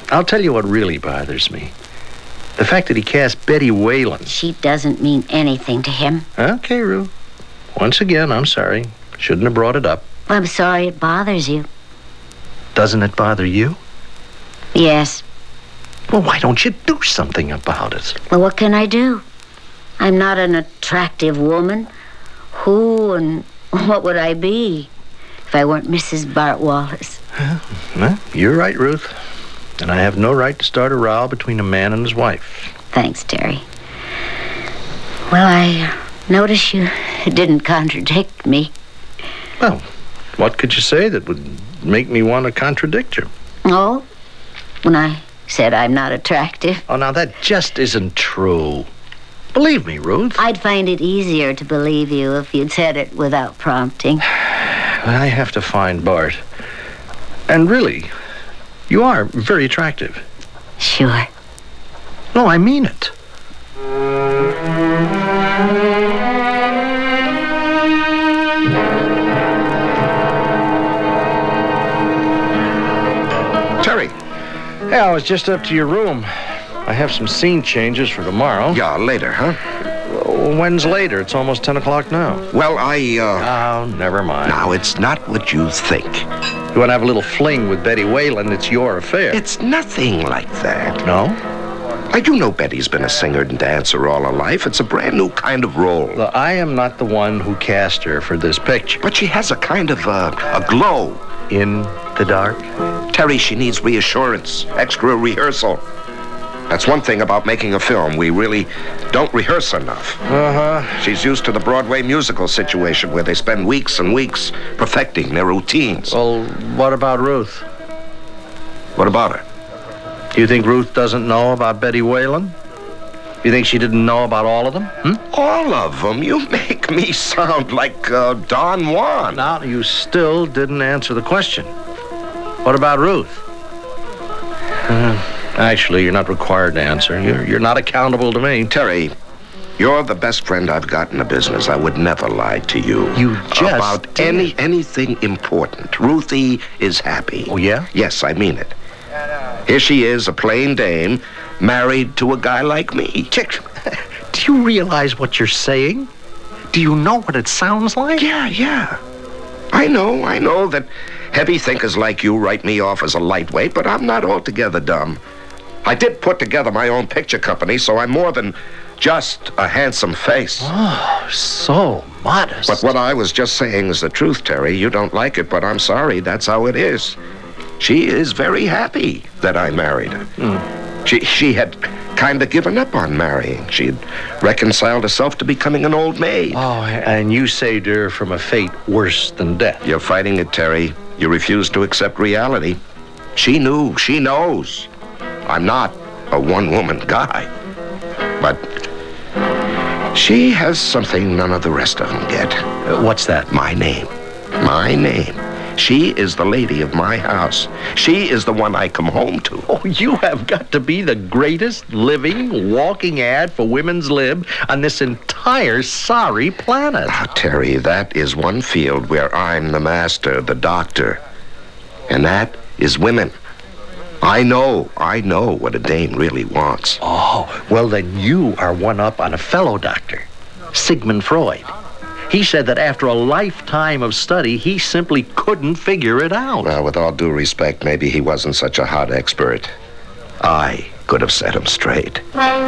I'll tell you what really bothers me. The fact that he cast Betty Whalen. She doesn't mean anything to him. Okay, Rue. Once again, I'm sorry. Shouldn't have brought it up. Well, I'm sorry it bothers you. Doesn't it bother you? Yes. Well, why don't you do something about it? Well, what can I do? I'm not an attractive woman. Who and what would I be if I weren't Mrs. Bart Wallace? Well, you're right, Ruth. And I have no right to start a row between a man and his wife. Thanks, Terry. Well, I notice you didn't contradict me. Well, what could you say that would make me want to contradict you? Oh, when I said I'm not attractive. Oh, now that just isn't true. Believe me, Ruth. I'd find it easier to believe you if you'd said it without prompting. I have to find Bart. And really, you are very attractive. Sure. No, I mean it. Terry. Hey, I was just up to your room. I have some scene changes for tomorrow. Yeah, later, huh? When's later? It's almost 10 o'clock now. Well, Oh, never mind. Now, it's not what you think. You want to have a little fling with Betty Whalen, it's your affair. It's nothing like that. No? You know Betty's been a singer and dancer all her life. It's a brand new kind of role. Look, I am not the one who cast her for this picture. But she has a kind of a glow. In the dark? Terry, she needs reassurance, extra rehearsal. That's one thing about making a film. We really don't rehearse enough. Uh-huh. She's used to the Broadway musical situation where they spend weeks and weeks perfecting their routines. Well, what about Ruth? What about her? Do you think Ruth doesn't know about Betty Whalen? You think she didn't know about all of them? All of them? You make me sound like Don Juan. Now, you still didn't answer the question. What about Ruth? Actually, you're not required to answer. You're not accountable to me. Terry, you're the best friend I've got in the business. I would never lie to you. You just about did. anything important. Ruthie is happy. Oh, yeah? Yes, I mean it. Here she is, a plain dame, married to a guy like me. Chick, do you realize what you're saying? Do you know what it sounds like? Yeah. I know that heavy thinkers like you write me off as a lightweight, but I'm not altogether dumb. I did put together my own picture company, so I'm more than just a handsome face. Oh, so modest. But what I was just saying is the truth, Terry. You don't like it, but I'm sorry. That's how it is. She is very happy that I married her. She had kind of given up on marrying. She had reconciled herself to becoming an old maid. Oh, and you saved her from a fate worse than death. You're fighting it, Terry. You refuse to accept reality. She knew. She knows. I'm not a one-woman guy. But she has something none of the rest of them get. What's that? My name. My name. She is the lady of my house. She is the one I come home to. Oh, you have got to be the greatest living, walking ad for women's lib on this entire sorry planet. Terry, that is one field where I'm the master, the doctor. And that is women. I know what a dame really wants. Oh, well, then you are one up on a fellow doctor, Sigmund Freud. He said that after a lifetime of study, he simply couldn't figure it out. Well, with all due respect, maybe he wasn't such a hot expert. I could have set him straight.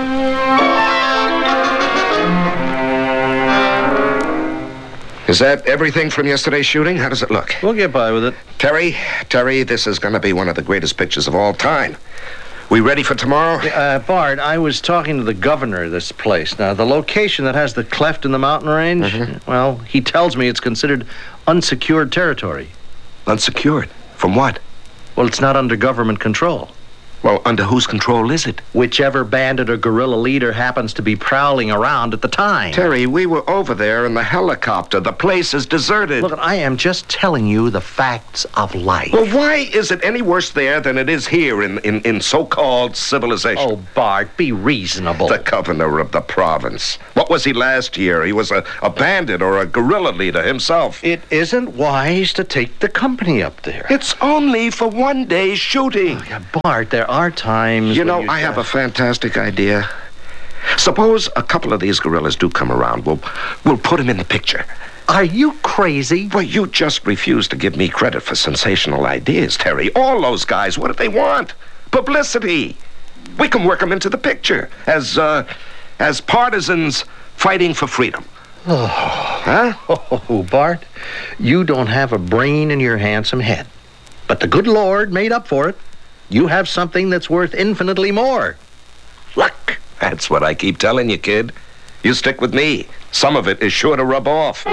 Is that everything from yesterday's shooting? How does it look? We'll get by with it. Terry, this is going to be one of the greatest pictures of all time. We ready for tomorrow? Bart, I was talking to the governor of this place. Now, the location that has the cleft in the mountain range, well, he tells me it's considered unsecured territory. Unsecured? From what? Well, it's not under government control. Well, under whose control is it? Whichever bandit or guerrilla leader happens to be prowling around at the time. Terry, we were over there in the helicopter. The place is deserted. Look, I am just telling you the facts of life. Well, why is it any worse there than it is here in so-called civilization? Oh, Bart, be reasonable. The governor of the province. What was he last year? He was a bandit or a guerrilla leader himself. It isn't wise to take the company up there. It's only for one day's shooting. Oh, yeah, Bart, there are times You when know, I have a fantastic idea. Suppose a couple of these gorillas do come around. We'll put them in the picture. Are you crazy? Well, you just refuse to give me credit for sensational ideas, Terry. All those guys, what do they want? Publicity. We can work them into the picture as partisans fighting for freedom. Huh? Oh, Bart, you don't have a brain in your handsome head. But the good Lord made up for it. You have something that's worth infinitely more. Luck. That's what I keep telling you, kid. You stick with me. Some of it is sure to rub off.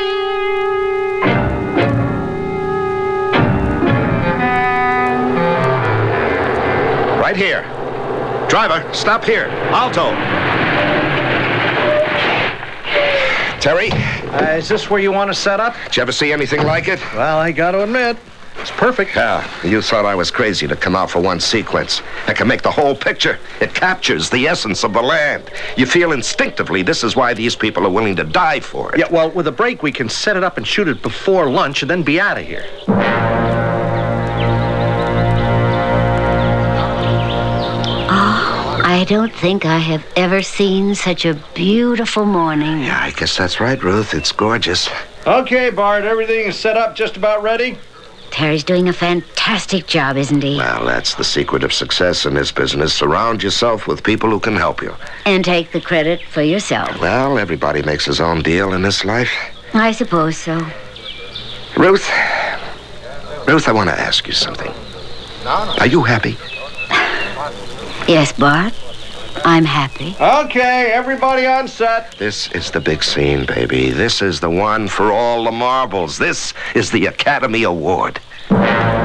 Right here. Driver, stop here. Alto. Terry, Is this where you want to set up? did you ever see anything like it? Well, I got to admit, it's perfect. Yeah, you thought I was crazy to come out for one sequence. I can make the whole picture. It captures the essence of the land. You feel instinctively this is why these people are willing to die for it. Yeah, well, with a break, we can set it up and shoot it before lunch and then be out of here. I don't think I have ever seen such a beautiful morning. Yeah, I guess that's right, Ruth. It's gorgeous. Okay, Bart, everything is set up, just about ready? Terry's doing a fantastic job, isn't he? Well, that's the secret of success in this business. Surround yourself with people who can help you. And take the credit for yourself. Well, everybody makes his own deal in this life. I suppose so. Ruth, I want to ask you something. Are you happy? Yes, Bart. I'm happy. Okay, everybody on set. This is the big scene, baby. This is the one for all the marbles. This is the Academy Award. All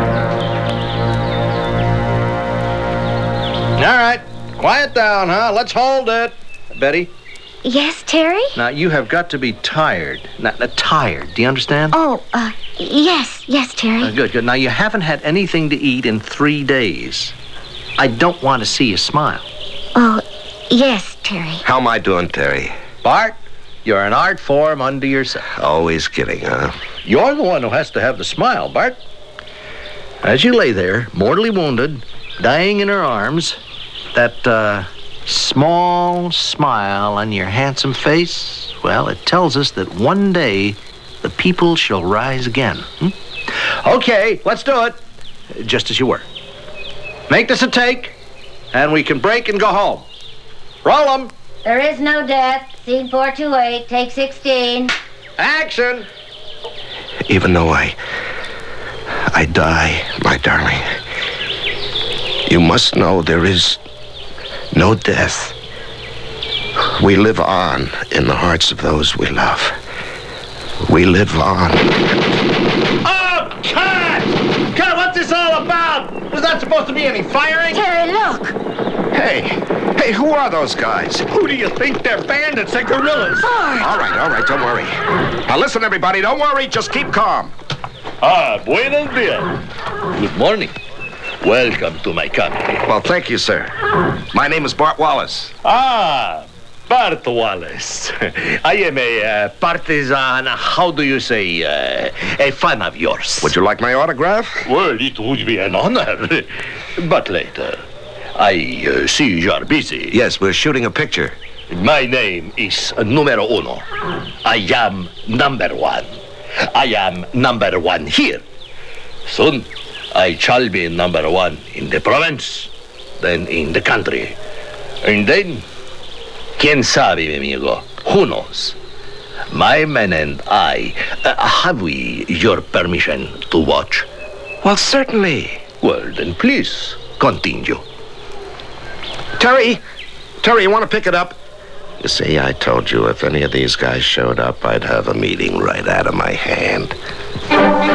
right, quiet down, huh? Let's hold it. Betty, Yes, Terry? now you have got to be tired. Not tired, do you understand? Oh, yes, Terry. Good. Now, you haven't had anything to eat in 3 days. I don't want to see you smile. Oh, yes, Terry. How am I doing, Terry? Bart, you're an art form unto yourself. Always kidding, huh? You're the one who has to have the smile, Bart. As you lay there, mortally wounded, dying in her arms, that small smile on your handsome face, well, it tells us that one day the people shall rise again. Okay, let's do it. Just as you were. Make this a take, and we can break and go home. Roll 'em. There is no death. Scene 428, take 16. Action. Even though I die, my darling, you must know there is no death. We live on in the hearts of those we love. We live on. Oh, cut! Cut, what's this all about? Was that supposed to be any firing? Terry, look. Hey, who are those guys? Who do you think? They're bandits. They're gorillas. All right, don't worry. Now listen, everybody, don't worry, just keep calm. Buenos dias. Good morning. Welcome to my country. Well, thank you, sir. My name is Bart Wallace. Bart Wallace. I am a partisan, how do you say, a fan of yours. Would you like my autograph? Well, it would be an honor. But later. I see you're busy. Yes, we're shooting a picture. My name is numero uno. I am number one. I am number one here. Soon, I shall be number one in the province, then in the country. And then, quien sabe, mi amigo, who knows? My men and I, have we your permission to watch? Well, certainly. Well, then please, continue. Terry, you want to pick it up? You see, I told you if any of these guys showed up, I'd have a meeting right out of my hand.